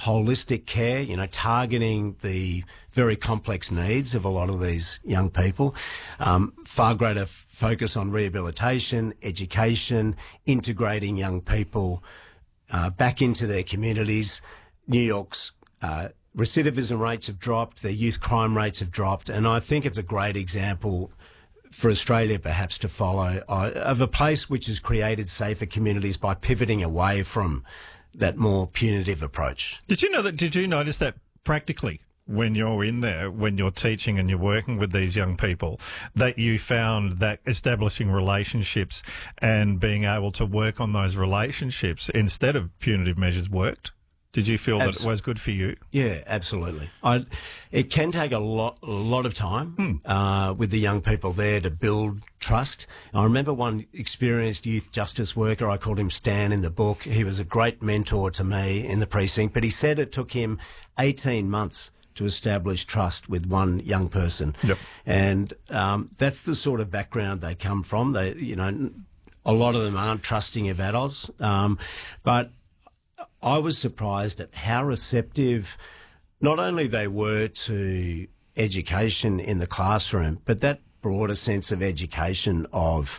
holistic care, targeting the very complex needs of a lot of these young people. Far greater focus on rehabilitation, education, integrating young people back into their communities. New York's recidivism rates have dropped, their youth crime rates have dropped, and I think it's a great example for Australia perhaps to follow of a place which has created safer communities by pivoting away from that more punitive approach. Did you notice that practically when you're in there, when you're teaching and you're working with these young people, that you found that establishing relationships and being able to work on those relationships instead of punitive measures worked? Did you feel that it was good for you? Yeah, absolutely. It can take a lot of time with the young people there to build trust. I remember one experienced youth justice worker, I called him Stan in the book. He was a great mentor to me in the precinct, but he said it took him 18 months to establish trust with one young person. Yep. And that's the sort of background they come from. They, a lot of them aren't trusting of adults, but I was surprised at how receptive not only they were to education in the classroom, but that broader sense of education of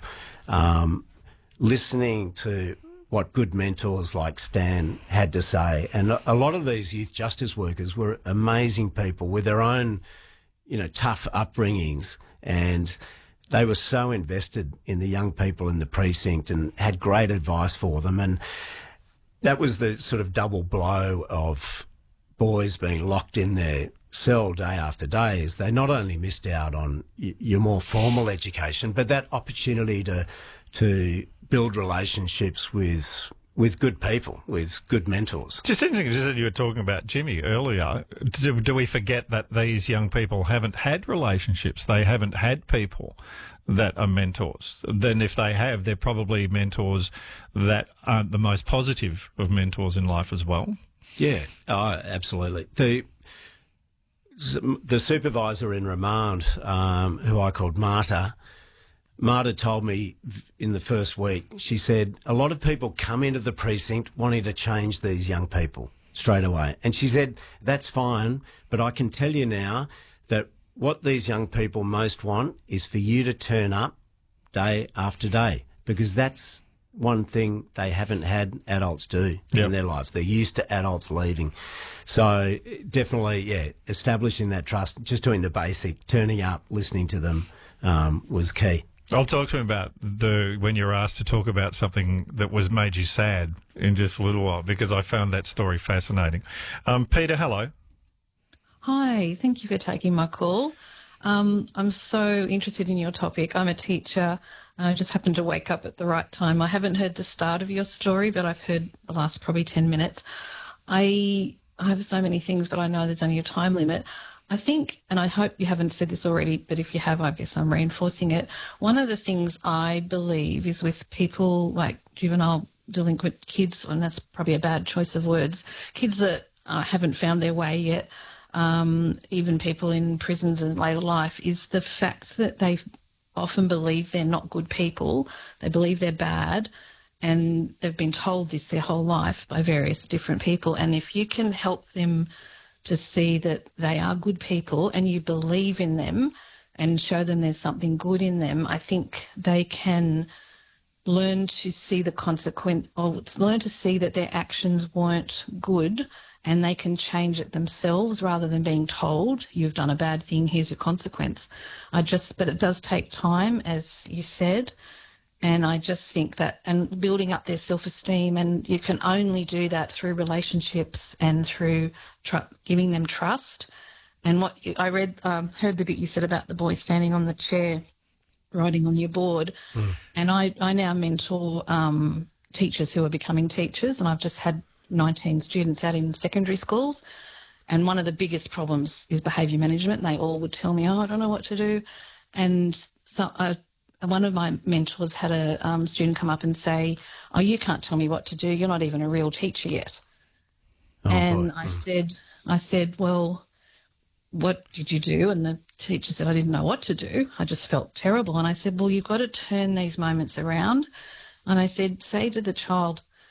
listening to what good mentors like Stan had to say. And a lot of these youth justice workers were amazing people with their own, tough upbringings, and they were so invested in the young people in the precinct and had great advice for them. And that was the sort of double blow of boys being locked in their cell day after day, is they not only missed out on your more formal education, but that opportunity to build relationships with good people, with good mentors. Just interesting, just that you were talking about Jimmy earlier. Do we forget that these young people haven't had relationships? They haven't had people that are mentors. Then if they have, they're probably mentors that aren't the most positive of mentors in life as well. Yeah, absolutely. The supervisor in remand, who I called Marta told me in the first week, she said, a lot of people come into the precinct wanting to change these young people straight away. And she said, that's fine, but I can tell you now that what these young people most want is for you to turn up day after day, because that's one thing they haven't had adults do in their lives. They're used to adults leaving. So definitely, establishing that trust, just doing the basic, turning up, listening to them was key. I'll talk to him about when you're asked to talk about something that made you sad in just a little while, because I found that story fascinating. Peter, hello. Hi, thank you for taking my call. I'm so interested in your topic. I'm a teacher. I just happened to wake up at the right time. I haven't heard the start of your story, but I've heard the last probably 10 minutes. I have so many things, but I know there's only a time limit. I think, and I hope you haven't said this already, but if you have, I guess I'm reinforcing it. One of the things I believe is with people like juvenile delinquent kids, and that's probably a bad choice of words, kids that haven't found their way yet, even people in prisons and later life, is the fact that they often believe they're not good people. They believe they're bad, and they've been told this their whole life by various different people. And if you can help them to see that they are good people and you believe in them and show them there's something good in them, I think they can learn to see the consequence, or learn to see that their actions weren't good, and they can change it themselves rather than being told, you've done a bad thing, here's your consequence. But it does take time, as you said, and I just think that, and building up their self-esteem, and you can only do that through relationships and through giving them trust. And I heard the bit you said about the boy standing on the chair writing on your board, and I now mentor teachers who are becoming teachers, and I've just had 19 students out in secondary schools, and one of the biggest problems is behaviour management, and they all would tell me, I don't know what to do. And so one of my mentors had a student come up and say, you can't tell me what to do, you're not even a real teacher yet. And I said, well, what did you do? And the teacher said, I didn't know what to do. I just felt terrible. And I said, well, you've got to turn these moments around. And I said, say to the child,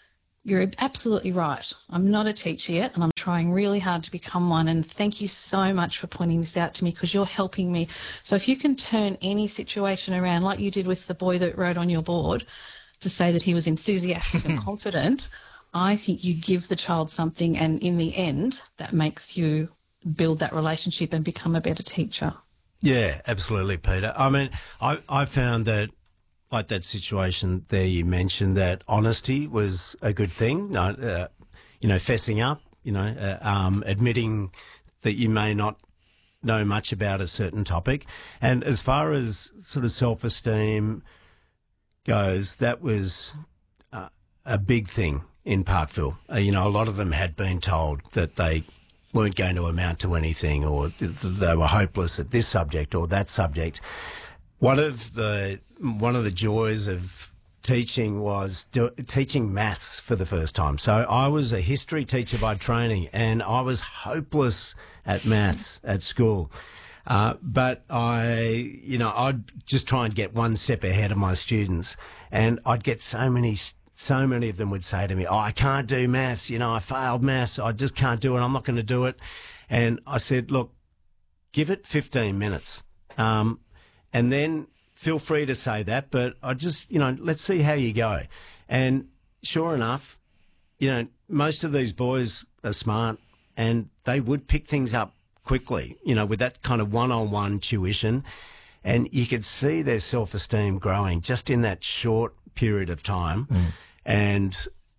You're absolutely right. I'm not a teacher yet, and I'm trying really hard to become one. And thank you so much for pointing this out to me, because you're helping me. So if you can turn any situation around, like you did with the boy that wrote on your board, to say that he was enthusiastic and confident, I think you give the child something, and in the end, that makes you build that relationship and become a better teacher. Yeah, absolutely, Peter. I mean, I found that, like that situation there you mentioned, that honesty was a good thing. Fessing up, admitting that you may not know much about a certain topic. And as far as sort of self-esteem goes, that was a big thing in Parkville. A lot of them had been told that they weren't going to amount to anything, or they were hopeless at this subject or that subject. One of the joys of teaching was teaching maths for the first time. So I was a history teacher by training, and I was hopeless at maths at school. But I'd just try and get one step ahead of my students, and I'd get so many of them would say to me, "Oh, I can't do maths. I failed maths. I just can't do it. I'm not going to do it." And I said, "Look, give it 15 minutes. And then feel free to say that, but I just, let's see how you go." And sure enough, most of these boys are smart, and they would pick things up quickly, with that kind of one-on-one tuition. And you could see their self-esteem growing just in that short period of time. And,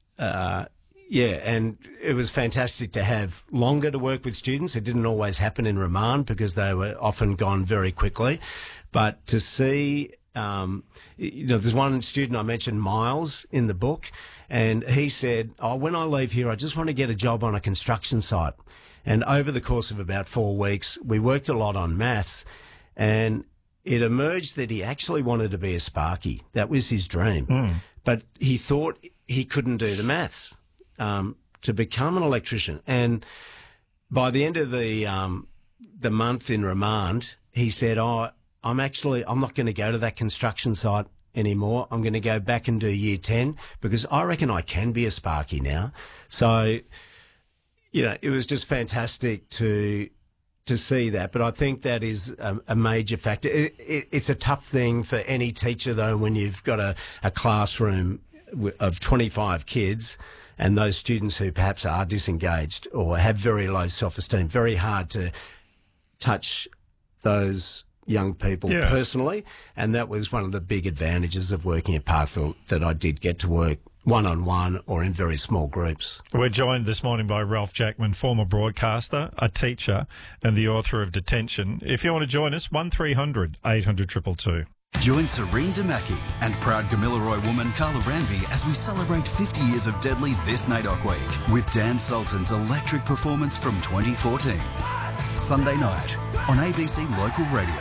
and it was fantastic to have longer to work with students. It didn't always happen in remand because they were often gone very quickly. But to see, there's one student I mentioned, Miles, in the book, and he said, "When I leave here, I just want to get a job on a construction site." And over the course of about 4 weeks, we worked a lot on maths, and it emerged that he actually wanted to be a Sparky. That was his dream. But he thought he couldn't do the maths to become an electrician. And by the end of the month in remand, he said, I'm not going to go to that construction site anymore. I'm going to go back and do year 10 because I reckon I can be a Sparky now." So, it was just fantastic to see that. But I think that is a major factor. It's a tough thing for any teacher, though, when you've got a classroom of 25 kids and those students who perhaps are disengaged or have very low self-esteem. Very hard to touch those young people personally, and that was one of the big advantages of working at Parkville, that I did get to work one-on-one or in very small groups. We're joined this morning by Ralph Jackman, former broadcaster, a teacher, and the author of Detention. If you want to join us, 1300 800 222. Join Serene Damaki and proud Gamilaroi woman Carla Ranby as we celebrate 50 years of Deadly this NAIDOC week with Dan Sultan's electric performance from 2014. Sunday night on ABC Local Radio.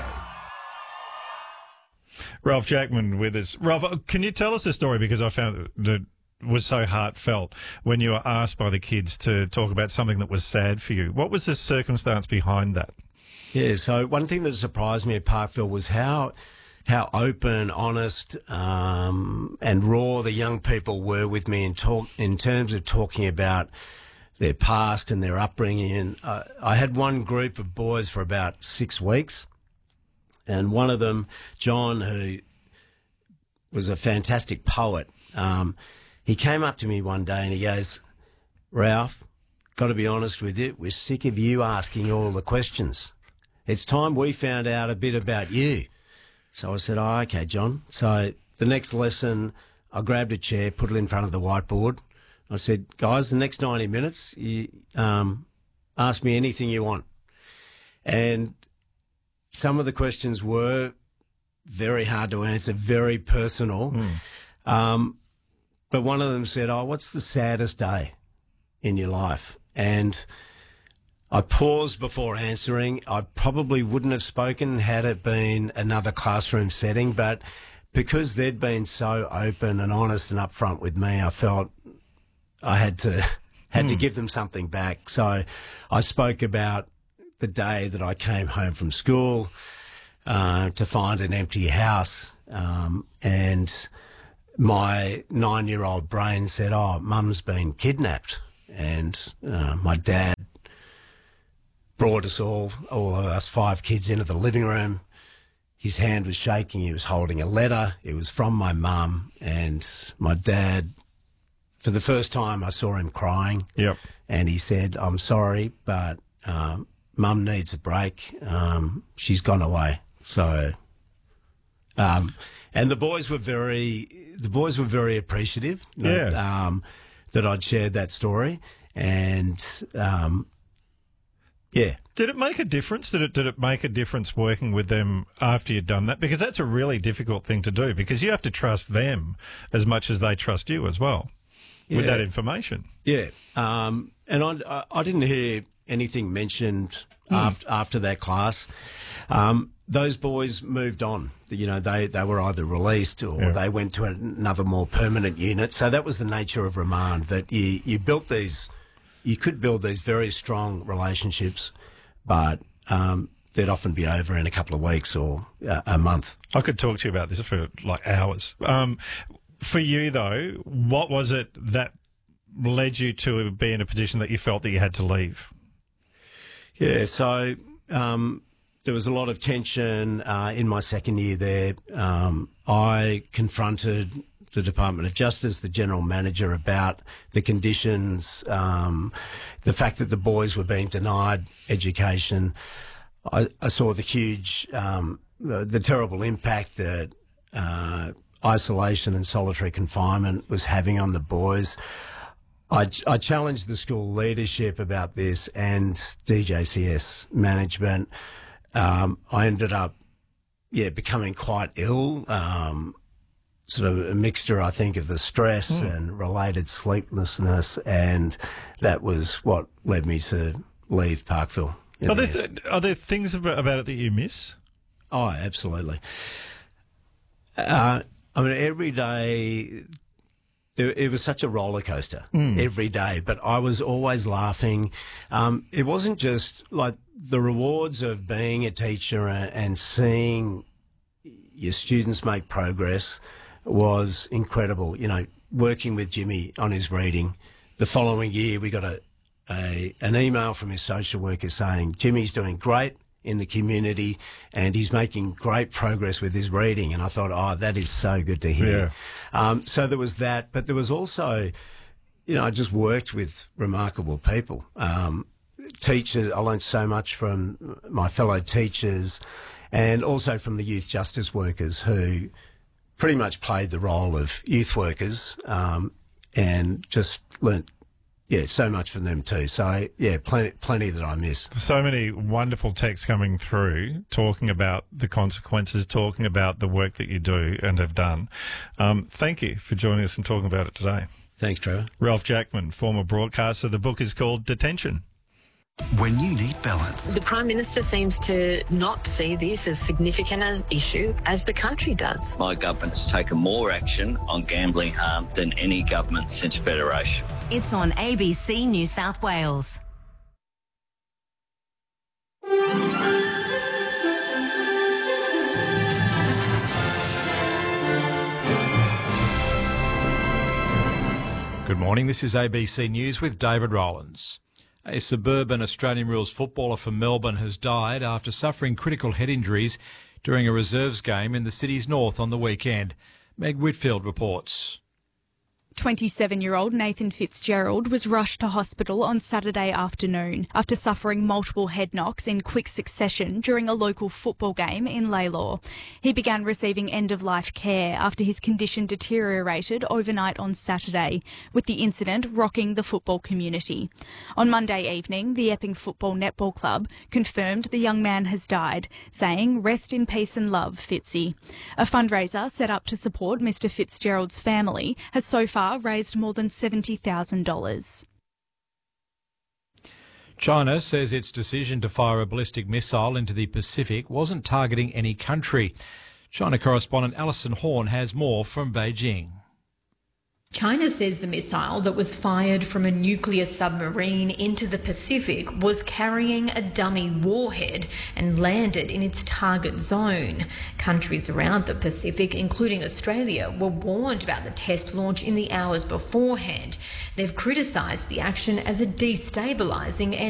Ralph Jackman with us. Ralph, can you tell us a story? Because I found that was so heartfelt when you were asked by the kids to talk about something that was sad for you. What was the circumstance behind that? Yeah, so one thing that surprised me at Parkville was how open, honest, and raw the young people were with me in terms of talking about their past and their upbringing. And I had one group of boys for about 6 weeks, and one of them, John, who was a fantastic poet, he came up to me one day and he goes, "Ralph, got to be honest with you, we're sick of you asking all the questions. It's time we found out a bit about you." So I said, "Oh, okay, John." So the next lesson, I grabbed a chair, put it in front of the whiteboard. I said, "Guys, the next 90 minutes, you ask me anything you want." And some of the questions were very hard to answer, very personal. But one of them said, "What's the saddest day in your life?" And I paused before answering. I probably wouldn't have spoken had it been another classroom setting, but because they'd been so open and honest and upfront with me, I felt I had to give them something back. So I spoke about the day that I came home from school to find an empty house, and my 9-year-old brain said, "Oh, Mum's been kidnapped," and my dad brought us all of us 5 kids into the living room. His hand was shaking. He was holding a letter. It was from my mum, and my dad, for the first time, I saw him crying. Yep. And he said, "I'm sorry, but Mum needs a break. She's gone away." So, and the boys were very appreciative that I'd shared that story, and yeah. Did it make a difference? Did it make a difference working with them after you'd done that? Because that's a really difficult thing to do, because you have to trust them as much as they trust you as well with that information. Yeah. And I didn't hear anything mentioned after that class. Those boys moved on. You know, they were either released or they went to another more permanent unit. So that was the nature of remand, that you built these, you could build these very strong relationships, but they'd often be over in a couple of weeks or a month. I could talk to you about this for like hours. For you, though, what was it that led you to be in a position that you felt that you had to leave? Yeah, so there was a lot of tension in my second year there. I confronted the Department of Justice, the General Manager, about the conditions, the fact that the boys were being denied education. I saw the huge, the terrible impact that isolation and solitary confinement was having on the boys. I challenged the school leadership about this and DJCS management. I ended up, becoming quite ill, sort of a mixture, I think, of the stress and related sleeplessness, and that was what led me to leave Parkville. Are there things about it that you miss? Oh, absolutely. I mean, every day, it was such a roller coaster every day, but I was always laughing. It wasn't just like the rewards of being a teacher and seeing your students make progress was incredible. You know, working with Jimmy on his reading. The following year, we got an email from his social worker saying, "Jimmy's doing great in the community and he's making great progress with his reading." And I thought, oh, that is so good to hear. Yeah. So there was that, but there was also, you know, I just worked with remarkable people. Teachers, I learned so much from my fellow teachers and also from the youth justice workers who pretty much played the role of youth workers, and just learnt, so much from them too. So, plenty that I missed. So many wonderful texts coming through talking about the consequences, talking about the work that you do and have done. Thank you for joining us and talking about it today. Thanks, Trevor. Ralph Jackman, former broadcaster. The book is called Detention. When you need balance. The Prime Minister seems to not see this as significant an issue as the country does. My government's taken more action on gambling harm than any government since Federation. It's on ABC New South Wales. Good morning, this is ABC News with David Rowlands. A suburban Australian rules footballer from Melbourne has died after suffering critical head injuries during a reserves game in the city's north on the weekend. Meg Whitfield reports. 27-year-old Nathan Fitzgerald was rushed to hospital on Saturday afternoon after suffering multiple head knocks in quick succession during a local football game in Lalor. He began receiving end-of-life care after his condition deteriorated overnight on Saturday, with the incident rocking the football community. On Monday evening, the Epping Football Netball Club confirmed the young man has died, saying, "Rest in peace and love, Fitzy." A fundraiser set up to support Mr Fitzgerald's family has so far raised more than $70,000. China says its decision to fire a ballistic missile into the Pacific wasn't targeting any country. China correspondent Alison Horn has more from Beijing. China says the missile that was fired from a nuclear submarine into the Pacific was carrying a dummy warhead and landed in its target zone. Countries around the Pacific, including Australia, were warned about the test launch in the hours beforehand. They've criticised the action as a destabilising and